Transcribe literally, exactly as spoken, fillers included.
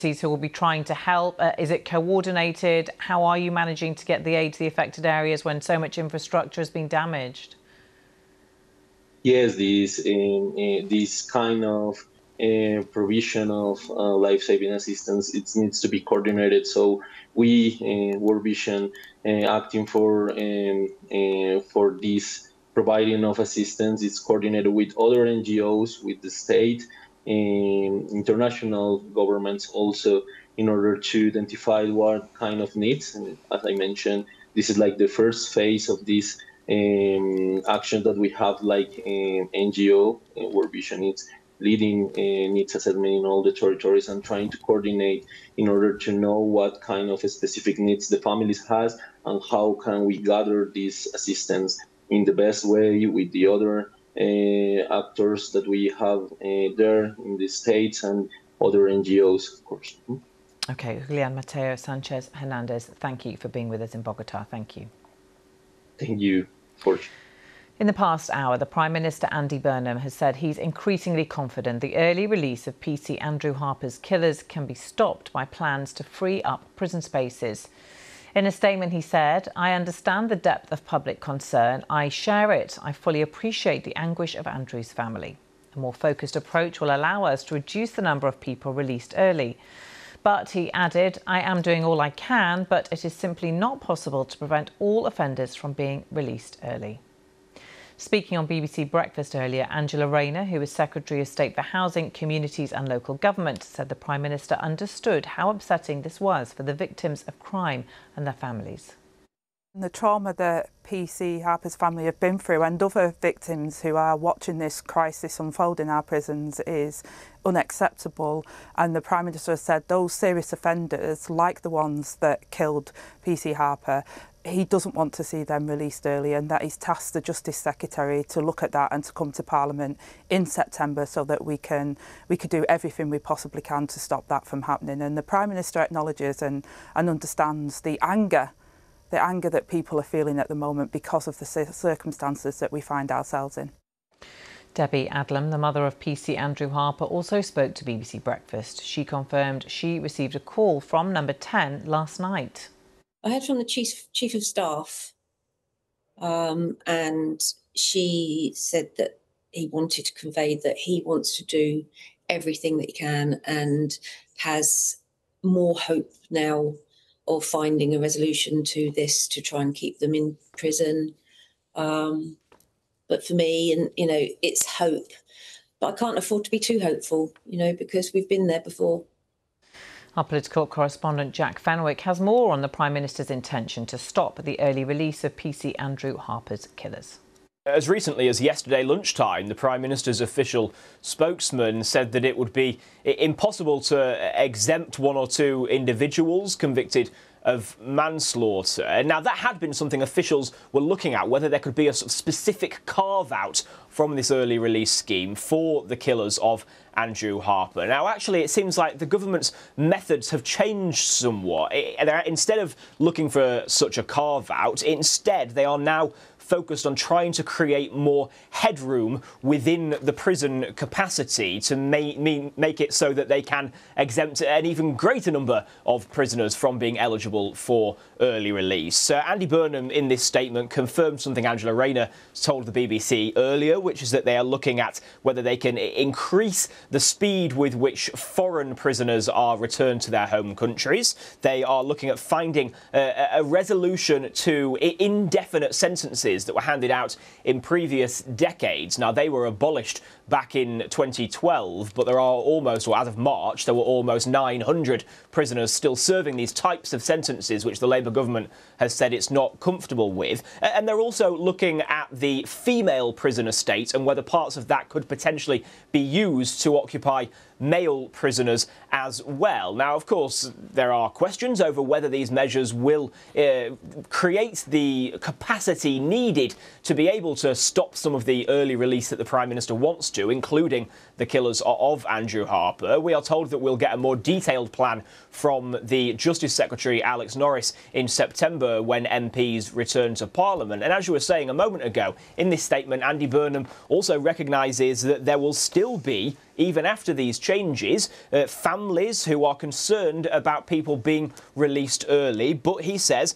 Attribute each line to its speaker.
Speaker 1: who will be trying to help? Uh, is it coordinated? How are you managing to get the aid to the affected areas when so much infrastructure has been damaged?
Speaker 2: Yes, this um, uh, this kind of uh, provision of uh, life-saving assistance, it needs to be coordinated. So we, uh, World Vision, uh, acting for um, uh, for this providing of assistance, it's coordinated with other N G Os, with the state, and international governments also, in order to identify what kind of needs. And as I mentioned, this is like the first phase of this um, action that we have, like um, N G O, uh, World Vision is leading uh, needs assessment in all the territories and trying to coordinate in order to know what kind of specific needs the families has and how can we gather this assistance in the best way with the other uh, actors that we have uh, there in the States and other N G Os, of course.
Speaker 1: Okay, Julian Mateo Sanchez Hernandez, thank you for being with us in Bogota. Thank you.
Speaker 2: Thank you. For
Speaker 1: In the past hour, the Prime Minister Andy Burnham has said he's increasingly confident the early release of P C Andrew Harper's killers can be stopped by plans to free up prison spaces. In a statement, he said, "I understand the depth of public concern. I share it. I fully appreciate the anguish of Andrew's family. A more focused approach will allow us to reduce the number of people released early." But he added, "I am doing all I can, but it is simply not possible to prevent all offenders from being released early." Speaking on B B C Breakfast earlier, Angela Rayner, who is Secretary of State for Housing, Communities and Local Government, said the Prime Minister understood how upsetting this was for the victims of crime and their families.
Speaker 3: The trauma that P C Harper's family have been through and other victims who are watching this crisis unfold in our prisons is unacceptable, and the Prime Minister has said those serious offenders, like the ones that killed P C Harper, he doesn't want to see them released early, and that he's tasked the Justice Secretary to look at that and to come to Parliament in September so that we can we could do everything we possibly can to stop that from happening. And the Prime Minister acknowledges and, and understands the anger the anger that people are feeling at the moment because of the circumstances that we find ourselves in.
Speaker 1: Debbie Adlam, the mother of P C Andrew Harper, also spoke to B B C Breakfast. She confirmed she received a call from number ten last night.
Speaker 4: I heard from the chief chief of staff, um, and she said that he wanted to convey that he wants to do everything that he can and has more hope now of finding a resolution to this to try and keep them in prison. Um, but for me, and you know, it's hope. But I can't afford to be too hopeful, you know, because we've been there before.
Speaker 1: Our political correspondent Jack Fenwick has more on the Prime Minister's intention to stop the early release of P C Andrew Harper's killers.
Speaker 5: As recently as yesterday lunchtime, the Prime Minister's official spokesman said that it would be impossible to exempt one or two individuals convicted of manslaughter. Now, that had been something officials were looking at, whether there could be a sort of specific carve-out from this early release scheme for the killers of Andrew Harper. Now, actually, it seems like the government's methods have changed somewhat. Instead of looking for such a carve-out, instead they are now focused on trying to create more headroom within the prison capacity to make, make it so that they can exempt an even greater number of prisoners from being eligible for early release. Uh, Andy Burnham, in this statement, confirmed something Angela Rayner told the B B C earlier, which is that they are looking at whether they can increase the speed with which foreign prisoners are returned to their home countries. They are looking at finding a, a resolution to indefinite sentences that were handed out in previous decades. Now, they were abolished back in twenty twelve, but there are almost, or as of March, there were almost nine hundred prisoners still serving these types of sentences, which the Labour government has said it's not comfortable with. And they're also looking at the female prison estate and whether parts of that could potentially be used to occupy male prisoners as well. Now, of course, there are questions over whether these measures will uh, create the capacity needed to be able to stop some of the early release that the Prime Minister wants to, including the killers of Andrew Harper. We are told that we'll get a more detailed plan from the Justice Secretary, Alex Norris, in September when M Ps return to Parliament. And as you were saying a moment ago, in this statement, Andy Burnham also recognises that there will still be even after these changes, uh, families who are concerned about people being released early. But he says